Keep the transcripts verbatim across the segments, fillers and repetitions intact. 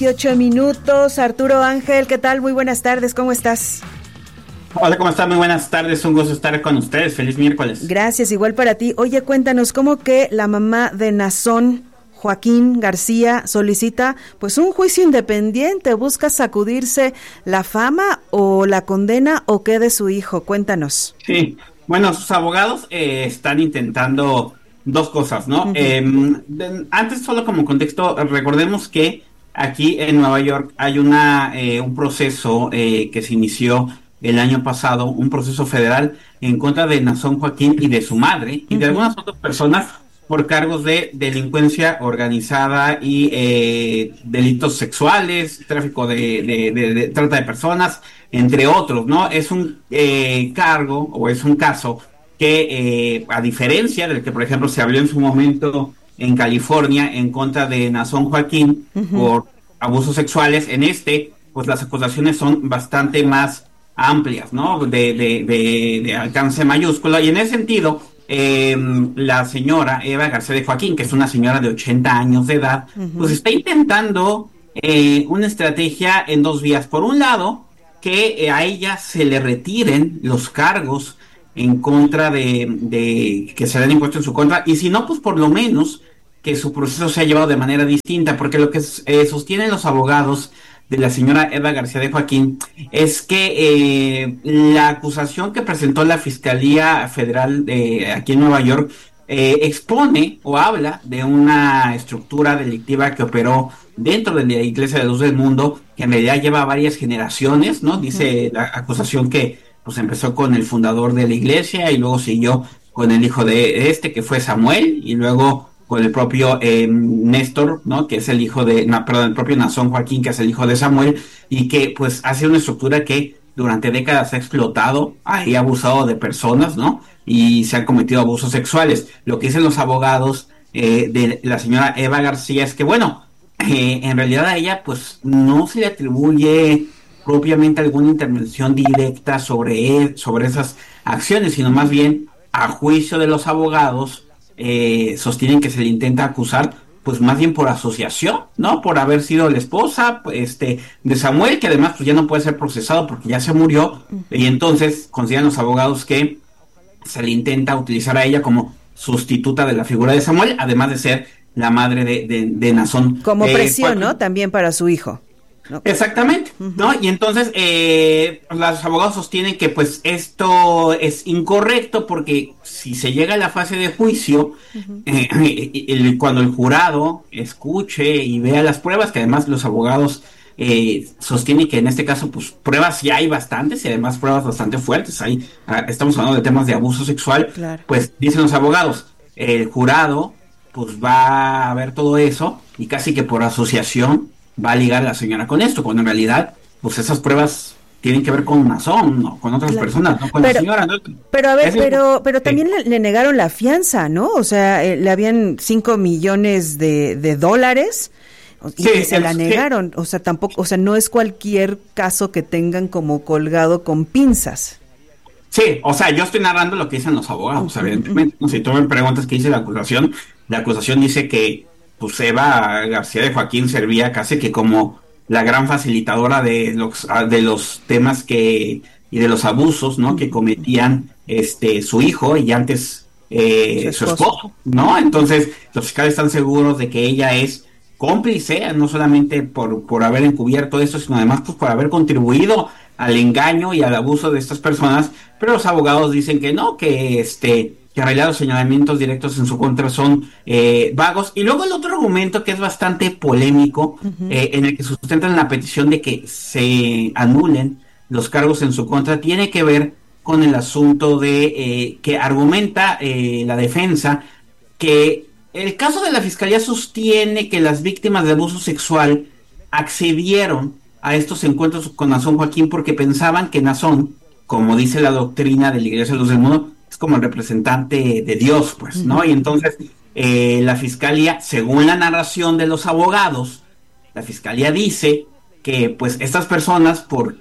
dieciocho minutos. Arturo Ángel, ¿qué tal? Muy buenas tardes, ¿cómo estás? Hola, ¿cómo están? Muy buenas tardes, un gusto estar con ustedes. Feliz miércoles. Gracias, igual para ti. Oye, cuéntanos, ¿cómo que la mamá de Nazón, Joaquín García, solicita pues un juicio independiente? ¿Busca sacudirse la fama o la condena o qué de su hijo? Cuéntanos. Sí, bueno, sus abogados eh, están intentando dos cosas, ¿no? Uh-huh. Eh, de, antes, solo como contexto, recordemos que aquí en Nueva York hay una eh, un proceso eh, que se inició el año pasado, un proceso federal en contra de Nazón Joaquín y de su madre y de uh-huh. algunas otras personas por cargos de delincuencia organizada y eh, delitos sexuales, tráfico de, de, de, de trata de personas, entre otros, ¿no? Es un eh, cargo o es un caso que, eh, a diferencia del que, por ejemplo, se habló en su momento en California en contra de Nazón Joaquín uh-huh. por abusos sexuales, en este, pues las acusaciones son bastante más amplias, ¿no? De, de, de, de alcance mayúsculo, y en ese sentido, eh, la señora Eva García de Joaquín, que es una señora de ochenta años de edad, uh-huh. pues está intentando eh, una estrategia en dos vías. Por un lado, que eh, a ella se le retiren los cargos en contra de, de que se le han impuesto en su contra, y si no, pues por lo menos que su proceso se ha llevado de manera distinta, porque lo que eh, sostienen los abogados de la señora Eva García de Joaquín es que eh, la acusación que presentó la Fiscalía Federal de aquí en Nueva York eh, expone o habla de una estructura delictiva que operó dentro de la Iglesia de Luz del Mundo, que en realidad lleva varias generaciones, ¿no? Dice la acusación que pues empezó con el fundador de la iglesia y luego siguió con el hijo de este, que fue Samuel, y luego con el propio eh, Néstor, ¿no? Que es el hijo de, no, perdón, el propio Nazón Joaquín, que es el hijo de Samuel, y que pues hace una estructura que durante décadas ha explotado, ha abusado de personas, ¿no? Y se han cometido abusos sexuales. Lo que dicen los abogados eh, de la señora Eva García es que, bueno, eh, en realidad a ella pues no se le atribuye propiamente alguna intervención directa sobre, sobre esas acciones, sino más bien, a juicio de los abogados, eh, sostienen que se le intenta acusar, pues más bien por asociación, ¿no? Por haber sido la esposa este, de Samuel, que además pues ya no puede ser procesado porque ya se murió, uh-huh. y entonces consideran los abogados que se le intenta utilizar a ella como sustituta de la figura de Samuel, además de ser la madre de, de, de Nazón. Como eh, presión, ¿no? También para su hijo. ¿no? Exactamente, uh-huh. ¿no? Y entonces eh, los abogados sostienen que pues esto es incorrecto porque si se llega a la fase de juicio, uh-huh. eh, el, cuando el jurado escuche y vea las pruebas, que además los abogados eh, sostienen que en este caso pues pruebas ya hay bastantes y además pruebas bastante fuertes, ahí estamos hablando de temas de abuso sexual, claro. Pues dicen los abogados, el jurado pues va a ver todo eso y casi que por asociación va a ligar a la señora con esto, cuando en realidad, pues esas pruebas tienen que ver con Nazón, ¿no? Con otras claro. personas, no con pero, la señora. ¿no? Pero a ver, es pero el... pero también sí. le, le negaron la fianza, ¿no? O sea, eh, le habían cinco millones de, de dólares y sí, se el, la negaron. Sí. O sea, tampoco, o sea, no es cualquier caso que tengan como colgado con pinzas. Sí, o sea, yo estoy narrando lo que dicen los abogados, uh-huh. evidentemente. No sé, si tú me preguntas qué dice la acusación, la acusación dice que pues Eva García de Joaquín servía casi que como la gran facilitadora de los de los temas que y de los abusos, ¿no? Que cometían este su hijo y antes eh, su, esposo. su esposo, ¿no? Entonces los fiscales están seguros de que ella es cómplice, no solamente por por haber encubierto esto, sino además pues por haber contribuido al engaño y al abuso de estas personas. Pero los abogados dicen que no, que este que en realidad los señalamientos directos en su contra son eh, vagos. Y luego el otro argumento que es bastante polémico, uh-huh. eh, en el que sustentan la petición de que se anulen los cargos en su contra, tiene que ver con el asunto de eh, que argumenta eh, la defensa que el caso de la Fiscalía sostiene que las víctimas de abuso sexual accedieron a estos encuentros con Nazón Joaquín porque pensaban que Nazón, como dice la doctrina de la Iglesia de Luz del Mundo, es como el representante de Dios, pues, ¿no? Uh-huh. Y entonces eh, la Fiscalía, según la narración de los abogados, la Fiscalía dice que pues estas personas, por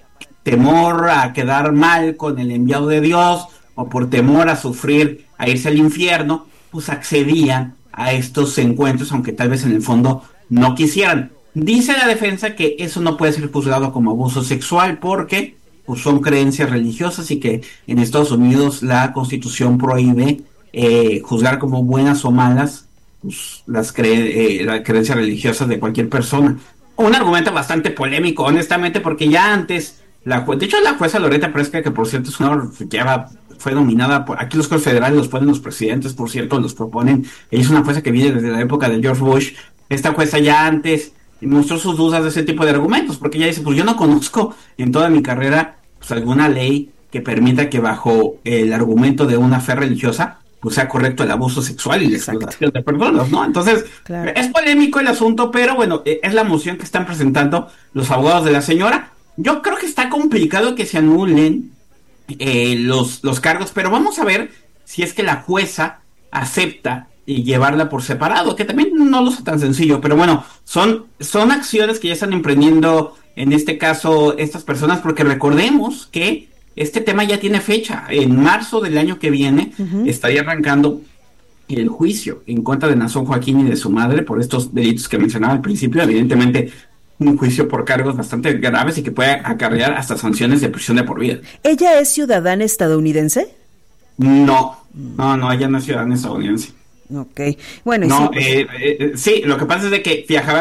temor a quedar mal con el enviado de Dios o por temor a sufrir, a irse al infierno, pues accedían a estos encuentros, aunque tal vez en el fondo no quisieran. Dice la defensa que eso no puede ser juzgado como abuso sexual porque pues, son creencias religiosas y que en Estados Unidos la Constitución prohíbe eh, juzgar como buenas o malas pues, las cre eh, las creencias religiosas de cualquier persona. Un argumento bastante polémico, honestamente, porque ya antes, la de hecho la jueza Loretta Presca, que por cierto es una lleva fue nominada por, aquí los jueces federales los ponen los presidentes, por cierto, los proponen. Ella es una jueza que viene desde la época de George Bush. Esta jueza ya antes mostró sus dudas de ese tipo de argumentos, porque ella dice, pues yo no conozco en toda mi carrera pues alguna ley que permita que bajo el argumento de una fe religiosa pues sea correcto el abuso sexual y la explotación de personas, ¿no? Entonces, claro. Es polémico el asunto, pero bueno, es la moción que están presentando los abogados de la señora. Yo creo que está complicado que se anulen eh, los, los cargos, pero vamos a ver si es que la jueza acepta y llevarla por separado, que también no lo es tan sencillo, pero bueno, son, son acciones que ya están emprendiendo en este caso estas personas, porque recordemos que este tema ya tiene fecha. En marzo del año que viene uh-huh. estaría arrancando el juicio en contra de Nazón Joaquín y de su madre por estos delitos que mencionaba al principio. Evidentemente, un juicio por cargos bastante graves y que puede acarrear hasta sanciones de prisión de por vida. ¿Ella es ciudadana estadounidense? No, no, no, ella no es ciudadana estadounidense. Ok, bueno. No, sí, pues... eh, eh, sí, lo que pasa es de que viajaba